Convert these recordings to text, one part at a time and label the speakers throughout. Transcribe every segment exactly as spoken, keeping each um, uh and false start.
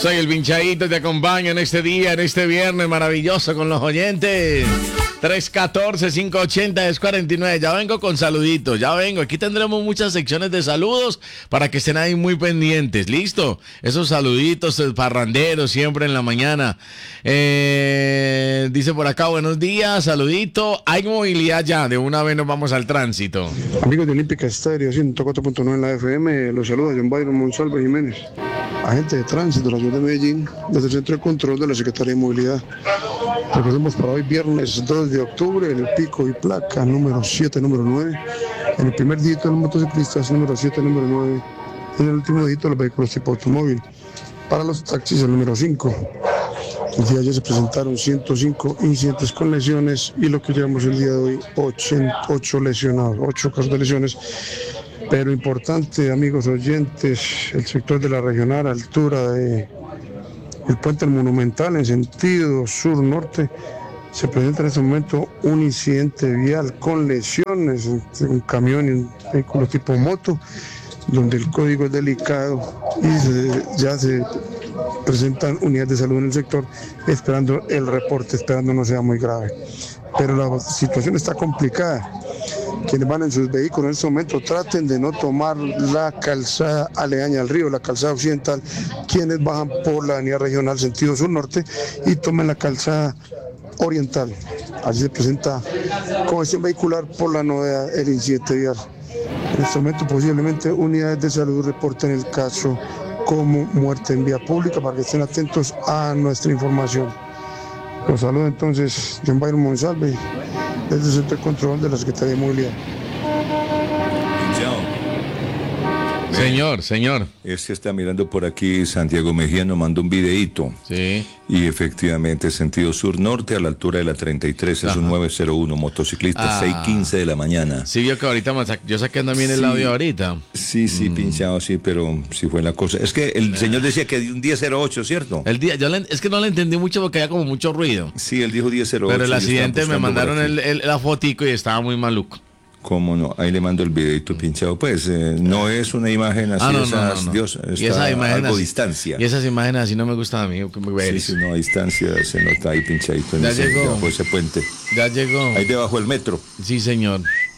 Speaker 1: Soy el Pinchadito, te acompaño en este día, en este viernes maravilloso con los oyentes. tres uno cuatro, cinco ocho cero, cuatro nueve. Ya vengo con saluditos, ya vengo. Aquí tendremos muchas secciones de saludos para que estén ahí muy pendientes. ¿Listo? Esos saluditos parranderos siempre en la mañana. Eh, dice por acá, buenos días, saludito. Hay movilidad ya, de una vez nos vamos al tránsito.
Speaker 2: Amigos de Olímpica Estéreo ciento cuatro punto nueve en la F M, los saluda John Byron Monsalve Jiménez, agente de tránsito de la ciudad de Medellín, desde el Centro de Control de la Secretaría de Movilidad. Recordemos para hoy viernes dos de octubre, el pico y placa número siete, número nueve, en el primer dígito de los motociclistas, número siete, número nueve, en el último dígito de los vehículos tipo automóvil. Para los taxis, el número cinco. El día de ayer se presentaron ciento cinco incidentes con lesiones y lo que llevamos el día de hoy, ocho lesionados, ocho casos de lesiones. Pero importante, amigos oyentes, el sector de la regional, altura de el puente Monumental en sentido sur-norte, se presenta en este momento un incidente vial con lesiones, un camión y un vehículo tipo moto, donde el código es delicado y se, ya se presentan unidades de salud en el sector esperando el reporte, esperando no sea muy grave. Pero la situación está complicada. Quienes van en sus vehículos en este momento traten de no tomar la calzada aledaña al río, la calzada occidental. Quienes bajan por la avenida regional sentido sur-norte y tomen la calzada oriental. Allí se presenta congestión vehicular por la novedad el incidente vial. En este momento posiblemente unidades de salud reporten el caso como muerte en vía pública para que estén atentos a nuestra información. Los saludo entonces John Byron Monsalve desde el Centro de Control de la Secretaría de Movilidad.
Speaker 1: Señor, señor.
Speaker 3: Es que está mirando por aquí, Santiago Mejía nos mandó un videíto.
Speaker 1: Sí.
Speaker 3: Y efectivamente, sentido sur-norte a la altura de la treinta y tres, es un nueve cero uno, motociclista, ah. seis quince de la mañana.
Speaker 1: Sí, vio que ahorita, yo saqué también el
Speaker 3: sí,
Speaker 1: audio ahorita.
Speaker 3: Sí, sí, mm. pinchado, sí, pero sí fue la cosa. Es que el señor decía que un diez cero ocho, ¿cierto?
Speaker 1: El día, yo le, es que no le entendí mucho porque había como mucho ruido.
Speaker 3: Sí, él dijo diez cero ocho.
Speaker 1: Pero el accidente me mandaron el, el, la fotico y estaba muy maluco.
Speaker 3: ¿Cómo no? Ahí le mando el videito pinchado. Pues eh, no es una imagen así, ah, no, esas, no, no, no. Dios, está y esa imagen algo así, distancia.
Speaker 1: Y esas imágenes así no me gustan a mí.
Speaker 3: Sí, sí, no, a distancia se nota ahí pinchadito. En
Speaker 1: ya
Speaker 3: ese,
Speaker 1: llegó.
Speaker 3: Debajo ese puente.
Speaker 1: Ya llegó.
Speaker 3: Ahí debajo del metro.
Speaker 1: Sí, señor.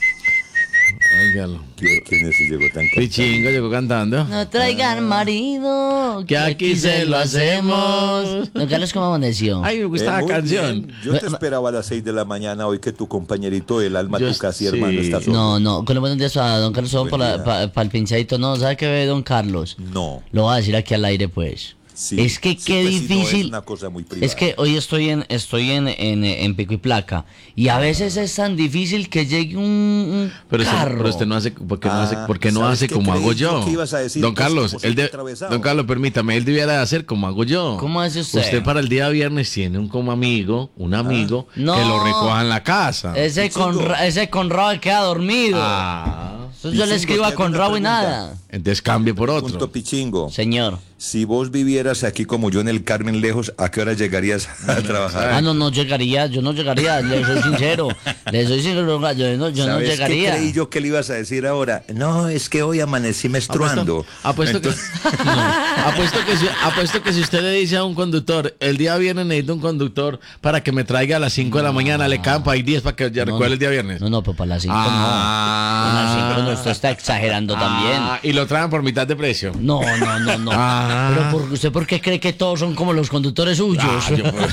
Speaker 1: Óigalo.
Speaker 3: ¿Quién es ese llegó tan cantando?
Speaker 1: Pichingo llegó cantando.
Speaker 4: No traigan marido,
Speaker 1: que aquí, aquí se lo hacemos.
Speaker 4: Don Carlos, ¿cómo amaneció?
Speaker 1: Ay, me gusta eh, la canción.
Speaker 3: Bien. Yo te esperaba a las seis de la mañana hoy que tu compañerito del alma,
Speaker 1: Yo,
Speaker 3: tu casi
Speaker 1: sí.
Speaker 3: hermano, está solo.
Speaker 4: No, no, con los buenos días a don Carlos, solo para pa, pa el pinchadito. No, ¿sabe qué ve don Carlos?
Speaker 3: No.
Speaker 4: Lo voy a decir aquí al aire, pues.
Speaker 3: Sí,
Speaker 4: es que
Speaker 3: sí,
Speaker 4: qué
Speaker 3: pues,
Speaker 4: difícil.
Speaker 3: Si no es una cosa muy privada.
Speaker 4: Es que hoy estoy en estoy en, en, en pico y placa y a veces es tan difícil que llegue un, un
Speaker 1: pero
Speaker 4: carro.
Speaker 1: Usted, pero usted no hace porque no hace porque no hace como hago yo.
Speaker 3: Decir,
Speaker 1: don Carlos, él de, don Carlos, permítame, él debiera hacer como hago yo.
Speaker 4: ¿Cómo hace usted?
Speaker 1: Usted para el día viernes tiene un como amigo, un amigo ah. no, que lo recoja en la casa.
Speaker 4: Ese con ese Conrado queda dormido. Ah. Entonces yo le escribo a Conrado y nada.
Speaker 1: Entonces cambie por otro.
Speaker 3: Punto Pichingo.
Speaker 4: Señor.
Speaker 3: Si vos vivieras aquí como yo en el Carmen lejos, ¿a qué hora llegarías a trabajar?
Speaker 4: Ah, no, no llegaría, yo no llegaría, le soy sincero, le soy sincero, yo no, yo no llegaría.
Speaker 3: ¿Qué creí yo que le ibas a decir ahora? No, es que hoy amanecí menstruando.
Speaker 1: Apuesto, apuesto, Entonces... que, no, apuesto, que si, apuesto que si usted le dice a un conductor, el día viernes necesito un conductor para que me traiga a las cinco no, de la mañana, le campa, hay diez para que ya no, recuerde el día viernes.
Speaker 4: No, no, pero para las cinco ah, no. Para las cinco no, usted está exagerando ah, también.
Speaker 1: Y lo traen por mitad de precio.
Speaker 4: No, no, no, no. Ah. Pero por, usted ¿por qué cree que todos son como los conductores suyos? Ah, yo, pues.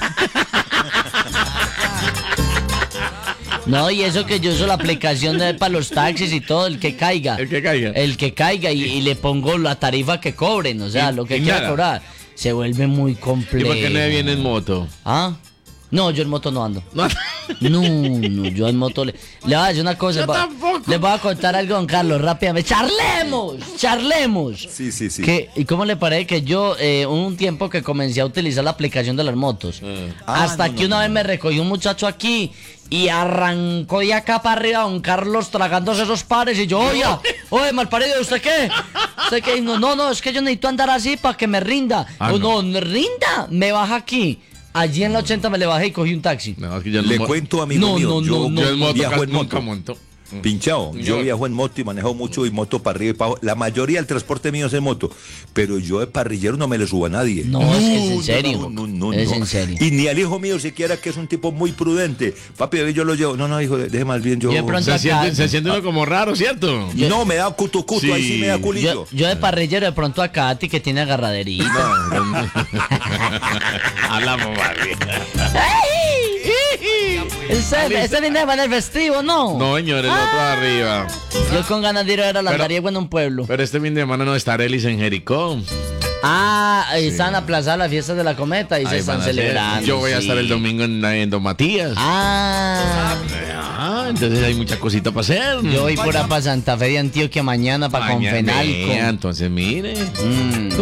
Speaker 4: No, y eso que yo uso la aplicación de, para los taxis y todo, el que caiga.
Speaker 1: El que caiga.
Speaker 4: El que caiga y, y le pongo la tarifa que cobren, o sea, y, lo que quiera cobrar. Se vuelve muy complejo.
Speaker 1: ¿Y por qué no viene en moto?
Speaker 4: ¿Ah? No, yo en moto no ando. No, no, no yo en moto le, le voy a decir una cosa.
Speaker 1: Yo
Speaker 4: va,
Speaker 1: tampoco.
Speaker 4: Le voy a contar algo, don Carlos, rápidamente. ¡Charlemos! ¡Charlemos!
Speaker 3: Sí, sí, sí.
Speaker 4: Que, ¿y cómo le parece que yo, eh, un tiempo que comencé a utilizar la aplicación de las motos, mm. hasta ah, no, que no, una no, vez no. me recogió un muchacho aquí y arrancó de acá para arriba don Carlos tragándose esos pares y yo, oye, oye, malparido, ¿usted qué? ¿Usted qué? No, no, no, es que yo necesito andar así para que me rinda. Ah, no, no, no, rinda, me baja aquí. Allí en la ochenta me le bajé y cogí un taxi.
Speaker 3: No, es que yo le mo- cuento, amigo
Speaker 4: no,
Speaker 3: mío,
Speaker 4: no,
Speaker 3: yo,
Speaker 4: no,
Speaker 3: yo
Speaker 4: no,
Speaker 3: en moto,
Speaker 1: viajo
Speaker 3: en moto.
Speaker 1: monto.
Speaker 3: pinchado. Yo viajo en moto y manejo mucho y moto para arriba y para abajo. La mayoría del transporte mío es en moto, pero yo de parrillero no me le subo a nadie.
Speaker 4: No, no es que es en serio.
Speaker 3: No, no, no,
Speaker 4: es
Speaker 3: no.
Speaker 4: en serio.
Speaker 3: Y ni al hijo mío siquiera, que es un tipo muy prudente. Papi, yo lo llevo. No, no, hijo, deje más bien yo.
Speaker 4: Yo de pronto
Speaker 1: Se
Speaker 4: acá-
Speaker 1: siente, se siente uno como raro, ¿cierto?
Speaker 3: Yo- no, me da cutu cutu,
Speaker 1: Sí.
Speaker 3: ahí sí me da culillo.
Speaker 4: Yo, yo de parrillero de pronto a Katy que tiene agarraderita.
Speaker 1: No, no. Hablamos más bien.
Speaker 4: Ese, ese viene para el festivo, ¿no?
Speaker 1: No, señores, el otro de arriba.
Speaker 4: Yo con ganas de ir a ver a la
Speaker 1: Pero-
Speaker 4: andariego en un pueblo.
Speaker 1: Pero este fin de semana no está Arelis en Jericó.
Speaker 4: Ah, ahí están aplazadas las fiestas de la cometa y se
Speaker 1: Ahí
Speaker 4: están
Speaker 1: van a ser.
Speaker 4: celebrando.
Speaker 1: Yo voy a
Speaker 4: sí.
Speaker 1: estar el domingo en, en Don Matías.
Speaker 4: Ah,
Speaker 1: Ah, entonces hay mucha cosita para hacer.
Speaker 4: yo voy por para Santa Fe de Antioquia mañana para
Speaker 1: Mañana,
Speaker 4: Confenalco.
Speaker 1: Entonces, mire.
Speaker 4: Mm.